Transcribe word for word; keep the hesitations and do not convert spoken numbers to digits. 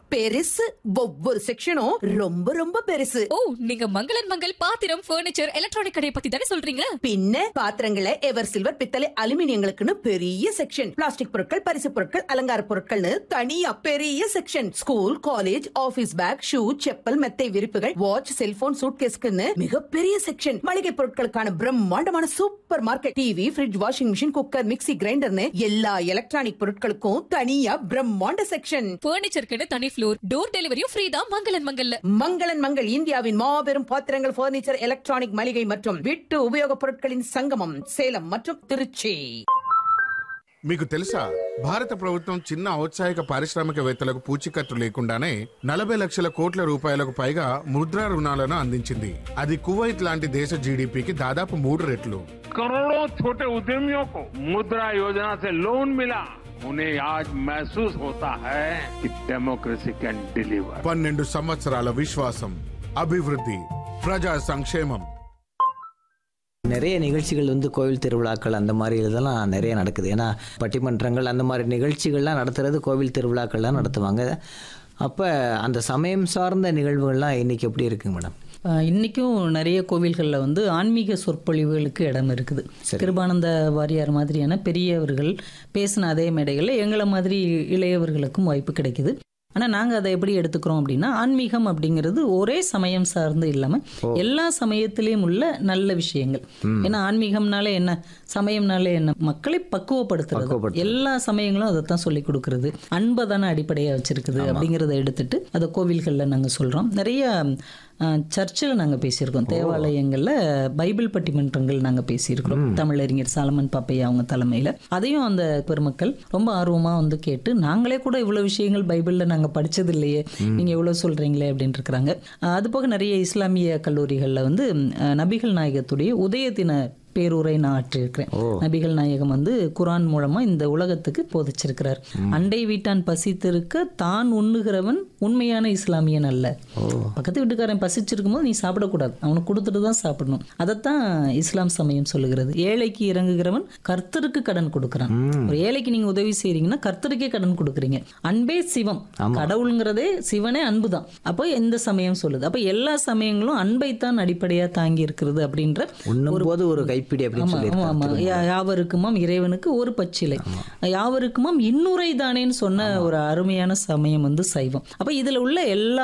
பெருசு. ஒவ்வொரு செக்ஷனும் ரொம்ப ரொம்ப பெருசு. ஓ, நீங்க மங்களன் மங்கள் பாத்திரம், பர்னிச்சர், எலக்ட்ரானிக் கடையை பத்தி தானே சொல்றீங்க? பின்ன பாத்திரங்களை எவர் சில்வர், பித்தளை, அலுமினியங்களுக்குன்னு பெரிய செக்ஷன். பிளாஸ்டிக் பொருட்கள், பரிசு பொருட்கள், அலங்கார பொருட்கள்னு தனியா பெரிய section. School, college, office back, shoe, chappal, மெத்தை விரிப்புகள், வாட்ச், செல்போன், சூட்கேஸ்க்குன்னு மிகப்பெரிய செக்ஷன். மளிகை பொருட்களுக்கான பிரம்மாண்டமான super market. TV, fridge, washing machine, cooker, mixie, கிரைண்டர்னு எல்லா எலக்ட்ரானிக் பொருட்களுக்கும் தனியா பிரம்மாண்ட செக்ஷன். பர்னிச்சருக்கு தனி ஃப்ளோர், டோர் டெலிவரியும் ஃப்ரீ தான் மங்களன் மங்கல்ல. மங்களன் மங்கள் இந்தியாவின் மாபெரும் பாத்திரங்கள், பர்னிச்சர், எலக்ட்ரானிக், மளிகை மற்றும் வீட்டு உபயோகப் பொருட்களின் சங்கமம். சேலம் மற்றும் திருச்சி. మీకు తెలుసా భారత ప్రభుత్వం చిన్న ఔత్సాహిక పారిశ్రామికవేత్తలకు పూచీకత్తు లేకుండానే నలభై లక్షల కోట్ల రూపాయలకు పైగా ముద్రా రుణాలను అందించింది. అది కువైట్ లాంటి దేశ జీడీపీకి దాదాపు మూడు రెట్లు. करोड़ों छोटे उद्यमियों को मुद्रा योजना से लोन मिला. उन्हें आज महसूस होता है कि डेमोक्रेसी कैन डिलीवर. పన్నెండు సంవత్సరాల విశ్వాసం, అభివృద్ధి, ప్రజా సంక్షేమం. நிறைய நிகழ்ச்சிகள் வந்து கோவில் திருவிழாக்கள் அந்த மாதிரி இதெல்லாம் நிறைய நடக்குது. ஏன்னா பட்டிமன்றங்கள் அந்த மாதிரி நிகழ்ச்சிகள்லாம் நடத்துறது கோவில் திருவிழாக்கள்லாம் நடத்துவாங்க. அப்போ அந்த சமயம் சார்ந்த நிகழ்வுகள்லாம் இன்றைக்கி எப்படி இருக்குங்க மேடம்? இன்றைக்கும் நிறைய கோவில்களில் வந்து ஆன்மீக சொற்பொழிவுகளுக்கு இடம் இருக்குது. கிருபானந்த வாரியார் மாதிரியான பெரியவர்கள் பேசின அதே மேடைகளில் எங்களை மாதிரி இளையவர்களுக்கும் வாய்ப்பு கிடைக்குது. ஆனால் நாங்கள் அதை எப்படி எடுத்துக்கிறோம் அப்படின்னா, ஆன்மீகம் அப்படிங்கிறது ஒரே சமயம் சார்ந்து இல்லாமல் எல்லா சமயத்திலையும் உள்ள நல்ல விஷயங்கள். ஏன்னா ஆன்மீகம்னாலே என்ன, சமயம்னாலே என்ன, மக்களை பக்குவப்படுத்துறது. எல்லா சமயங்களும் அதைத்தான் சொல்லி கொடுக்கறது, அன்பை தானே அடிப்படையாக வச்சிருக்குது அப்படிங்கிறத எடுத்துட்டு அதை கோவில்களில் நாங்கள் சொல்கிறோம். நிறைய சர்ச்சில் நாங்கள் பேசியிருக்கோம். தேவாலயங்களில் பைபிள் பட்டிமன்றங்கள் நாங்கள் பேசியிருக்கிறோம். தமிழறிஞர் சாலமன் பாப்பையா அவங்க தலைமையில். அதையும் அந்த பெருமக்கள் ரொம்ப ஆர்வமாக வந்து கேட்டு, நாங்களே கூட இவ்வளோ விஷயங்கள் பைபிளில் நாங்கள் படித்தது இல்லையே, நீங்கள் எவ்வளோ சொல்கிறீங்களே அப்படின்னு இருக்கிறாங்க. அதுபோக நிறைய இஸ்லாமிய கல்லூரிகளில் வந்து நபிகள் நாயகத்துடைய உதய தின பேருரை நான் ஆற்றிருக்கிறேன். நபிகள் நாயகம் வந்து குரான் மூலமா இந்த உலகத்துக்கு போதிச்சிருக்கிறார். அண்டை வீட்டான் பசித்திருக்க தான் உண்ணுகிறவன் உண்மையான இஸ்லாமியன் அல்ல. பக்கத்து வீட்டுக்காரன் பசிச்சிருக்கும் போது நீ சாப்பிடக்கூடாது, அவனுக்கு கொடுத்துட்டு தான் சாப்பிடணும். அதைத்தான் இஸ்லாம் சமயம் சொல்லுகிறது. ஏழைக்கு இறங்குகிறவன் கர்த்தருக்கு கடன் கொடுக்கிறான். ஒரு ஏழைக்கு நீங்க உதவி செய்யறீங்கன்னா கர்த்தருக்கே கடன் கொடுக்குறீங்க. அன்பே சிவம், கடவுளுங்கிறதே சிவனே அன்பு தான். அப்போ எந்த சமயம் சொல்லுது? அப்போ எல்லா சமயங்களும் அன்பைத்தான் அடிப்படையா தாங்கி இருக்கிறது அப்படின்ற ஒரு கை யாவருக்குமாம் இறைவனுக்கு ஒரு பச்சிலை, யாவருக்குமாம் இன்னுரை தானேன்னு சொன்ன ஒரு அருமையான சமயம் வந்து சைவம். அப்ப இதுல உள்ள எல்லா